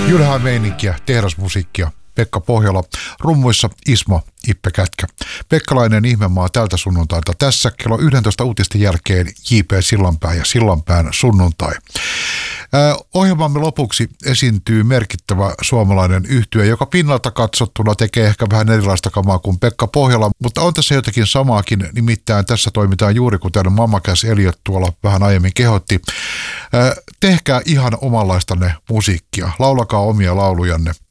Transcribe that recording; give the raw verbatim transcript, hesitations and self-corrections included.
Jylhää meininkiä, tehdasmusiikkia. Pekka Pohjola, rummuissa Ismo Ippe Kätkä. Pekkalainen ihmemaa tältä sunnuntailta tässä kello yksitoista uutisten jälkeen J P Sillanpää ja Sillanpään sunnuntai. Äh, ohjelmamme lopuksi esiintyy merkittävä suomalainen yhtye, joka pinnalta katsottuna tekee ehkä vähän erilaista kamaa kuin Pekka Pohjola, mutta on tässä jotakin samaakin, nimittäin tässä toimitaan juuri kuten Mamma Cass Elliot tuolla vähän aiemmin kehotti. Äh, tehkää ihan omanlaistanne musiikkia, laulakaa omia laulujanne.